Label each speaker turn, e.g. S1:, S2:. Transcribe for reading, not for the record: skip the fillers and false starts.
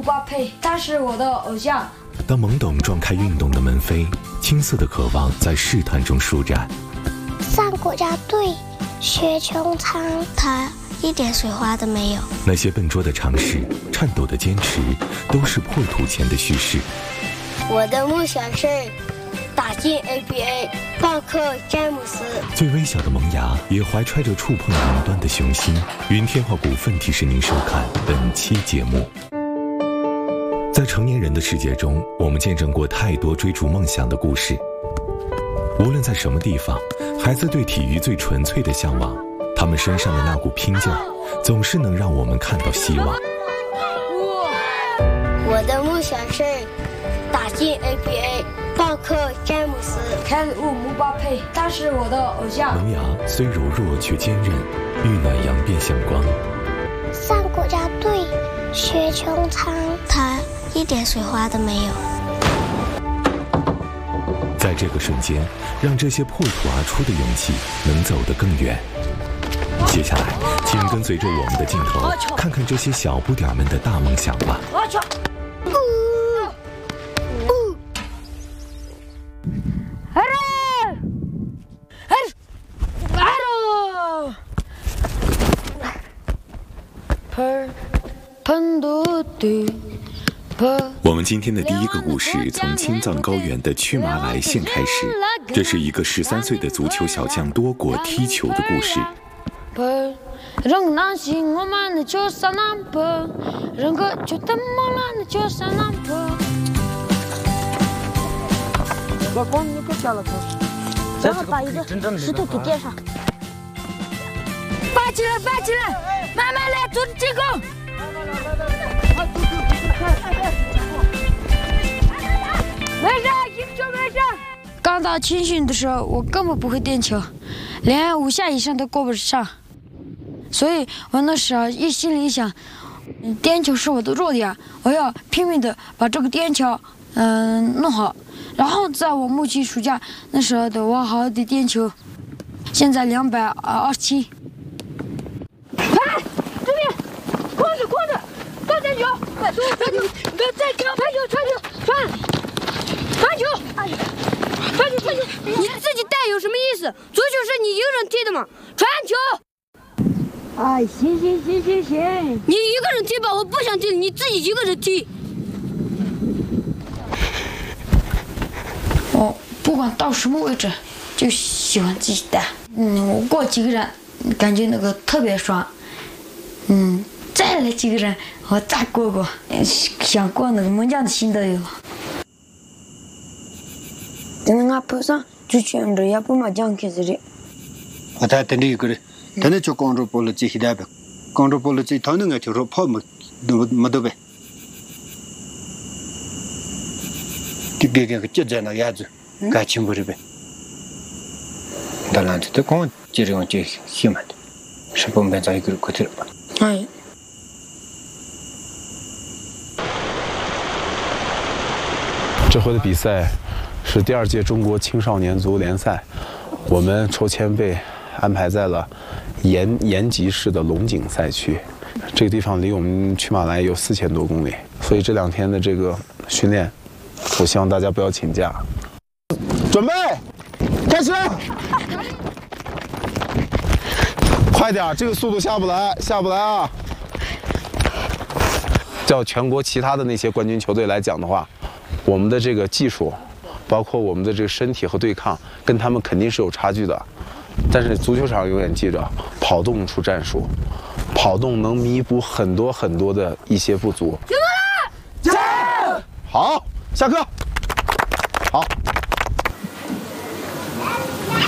S1: 巴佩，他是我的偶像。
S2: 当懵懂撞开运动的门扉，青涩的渴望在试探中舒展。
S3: 上国家队，薛穹苍，他一点水花都没有。
S2: 那些笨拙的尝试，颤抖的坚持，都是破土前的叙事。
S3: 我的梦想是打进 NBA， 报克詹姆斯。
S2: 最微小的萌芽，也怀揣着触碰云端的雄心。云天化股份提示您收看本期节目。在成年人的世界中，我们见证过太多追逐梦想的故事。无论在什么地方，孩子对体育最纯粹的向往，他们身上的那股拼劲儿，总是能让我们看到希望。
S3: 我的梦想是打进 NBA， 报克詹姆斯。
S1: 凯鲁姆巴佩，他是我的偶像。
S2: 萌芽虽柔弱却坚韧，遇暖阳便像光。
S3: 上国家队，薛穹苍，他一点水花都没有。
S2: 在这个瞬间，让这些破土而出的勇气能走得更远。接下来，请跟随着我们的镜头，看看这些小不点们的大梦想吧。我们今天的第一个故事从青藏高原的曲马来县开始，这是一个13岁的足球小将多国踢球的故事。
S3: 然后把一个石头给垫上。
S1: 发起来，发起来，慢慢来，组织进攻。没事，赢球没事。刚到青训的时候，我根本不会垫球，连5下以上都过不上，所以我那时候心里一想，颠球是我的弱点，我要拼命的把这个颠球弄好，然后在我母亲暑假那时候的我好好的颠球，现在227。哎，这边，控制，高点球，传球，再传球，你自己带有什么意思？足球是你一个人踢的嘛，传球。哎，行，你一个人踢吧，我不想踢，你自己一个人踢。我不管到什么位置，就喜欢自己带。我过几个人，感觉那个特别爽。再来几个人，我再过，想过那个猛将的心都有。等俺坡上就选着也不嘛讲开始的。
S4: 我在等这个的，等那就广州波了这些代表，广州波了这他那个就是跑没得呗。这在那样子，感情不是呗。当然这光这种就喜欢的，是不能在一个过去了吧？
S1: 哎。
S5: 这回的比赛是第2届中国青少年足球联赛，我们抽签被安排在了延吉市的龙井赛区。这个地方离我们曲马来有4000多公里，所以这2天的这个训练，我希望大家不要请假。准备，开始！快点，这个速度下不来啊！叫全国其他的那些冠军球队来讲的话，我们的这个技术，包括我们的这个身体和对抗，跟他们肯定是有差距的。但是足球场永远记着，跑动出战术，跑动能弥补很多的一些不足。
S1: 行了，
S5: 好，下课。好。